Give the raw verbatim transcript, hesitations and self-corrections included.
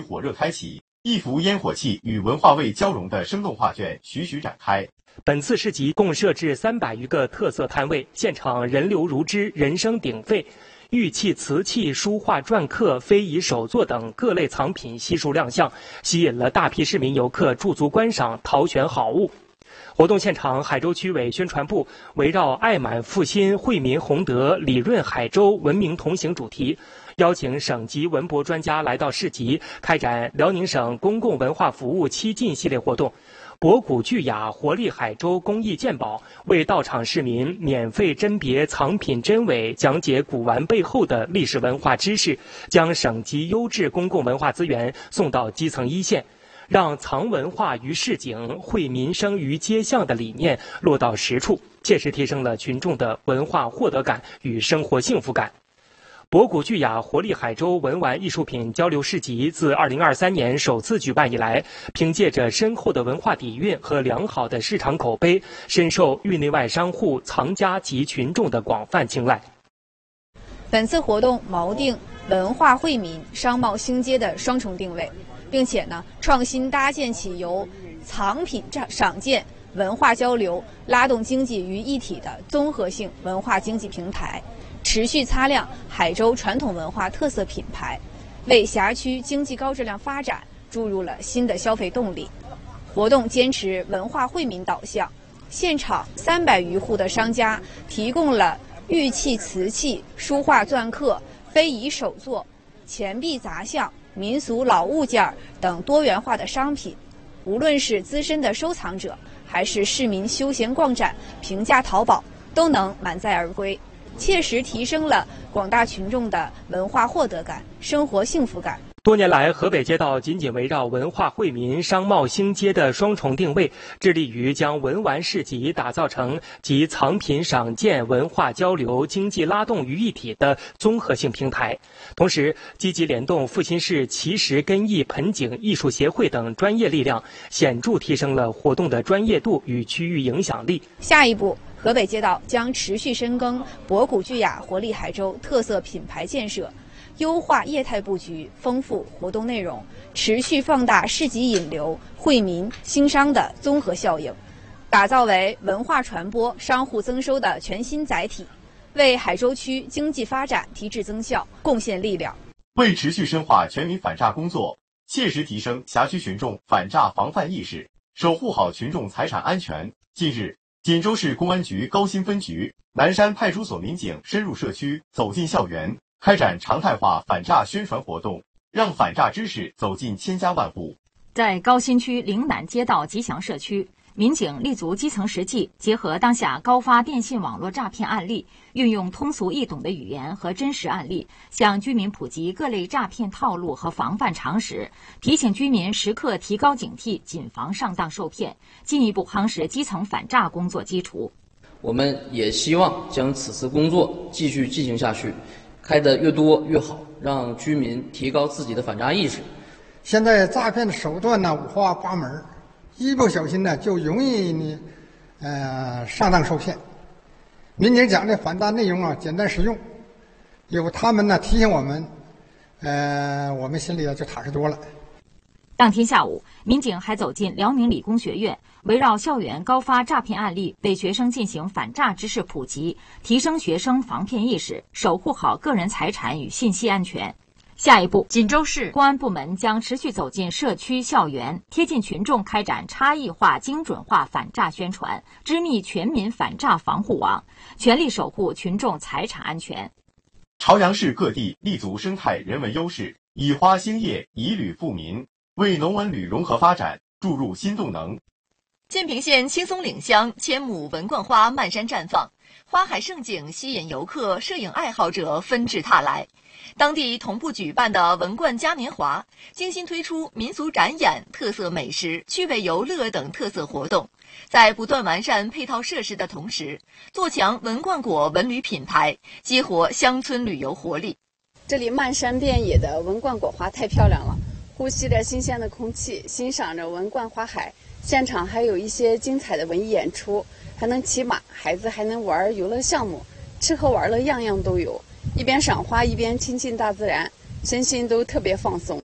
火热开启，一幅烟火气与文化味交融的生动画卷徐徐展开。 本次市集共设置三百余个特色摊位，现场人流如织，人声鼎沸。玉器、瓷器、书画篆刻、非遗手作等各类藏品悉数亮相，吸引了大批市民游客驻足观赏，淘选好物。活动现场，海州区委宣传部围绕爱满复兴、惠民洪德、理润海州、文明同行主题，邀请省级文博专家来到市集，开展辽宁省公共文化服务七进系列活动。博古聚雅，活力海州公益鉴宝，为到场市民免费甄别藏品真伪，讲解古玩背后的历史文化知识，将省级优质公共文化资源送到基层一线，让藏文化于市井、惠民生于街巷的理念落到实处，切实提升了群众的文化获得感与生活幸福感。博古聚雅活力海州文玩艺术品交流市集自二零二三年首次举办以来，凭借着深厚的文化底蕴和良好的市场口碑，深受域内外商户、藏家及群众的广泛青赏。 本次活动锚定文化惠民、商贸兴街的双重定位，并且呢，创新搭建起由藏品赏鉴、文化交流、拉动经济于一体的综合性文化经济平台。持续擦亮海州传统文化特色品牌，为辖区经济高质量发展注入了新的消费动力。活动坚持文化惠民导向，现场三百余户的商家提供了玉器、瓷器、书画篆刻、非遗手作、钱币杂项、民俗老物件等多元化的商品。无论是资深的收藏者，还是市民休闲逛展、平价淘宝，都能满载而归。切实提升了广大群众的文化获得感、生活幸福感。 多年来，河北街道紧紧围绕文化惠民、商贸兴街的双重定位，致力于将文玩市集打造成集藏品赏鉴、文化交流、经济拉动于一体的综合性平台。同时，积极联动阜新市奇石根艺盆景艺术协会等专业力量，显著提升了活动的专业度与区域影响力。 下一步，河北街道将持续深耕博古聚雅活力海州特色品牌建设，优化业态布局，丰富活动内容，持续放大市集引流、惠民兴商的综合效应，打造为文化传播、商户增收的全新载体，为海州区经济发展提质增效贡献力量。 为持续深化全民反诈工作，切实提升辖区群众反诈防范意识，守护好群众财产安全，近日，锦州市公安局高新分局、南山派出所民警深入社区，走进校园，开展常态化反诈宣传活动，让反诈知识走进千家万户。 在高新区岭南街道吉祥社区，民警立足基层实际，结合当下高发电信网络诈骗案例，运用通俗易懂的语言和真实案例，向居民普及各类诈骗套路和防范常识，提醒居民时刻提高警惕，谨防上当受骗，进一步夯实基层反诈工作基础。 我们也希望将此次工作继续进行下去，开得越多越好，让居民提高自己的反诈意识。 现在诈骗的手段呢五花八门，一不小心呢就容易呢，呃上当受骗。民警讲的反诈内容啊简单实用，有他们呢提醒我们，呃我们心里就踏实多了。 当天下午，民警还走进辽宁理工学院，围绕校园高发诈骗案例，为学生进行反诈知识普及，提升学生防骗意识，守护好个人财产与信息安全。下一步，锦州市公安部门将持续走进社区校园，贴近群众开展差异化、精准化反诈宣传，织密全民反诈防护网，全力守护群众财产安全。 朝阳市各地立足生态人文优势，以花兴业，以旅富民，为农文旅融合发展注入新动能。 建平县青松岭乡千亩文冠花漫山绽放，花海盛景吸引游客、摄影爱好者纷至沓来。当地同步举办的文冠嘉年华，精心推出民俗展演、特色美食、趣味游乐等特色活动，在不断完善配套设施的同时，做强文冠果文旅品牌，激活乡村旅游活力。 这里漫山遍野的文冠果花太漂亮了，呼吸着新鲜的空气，欣赏着文冠花海，现场还有一些精彩的文艺演出，还能骑马，孩子还能玩游乐项目，吃喝玩乐样样都有，一边赏花一边亲近大自然，身心都特别放松。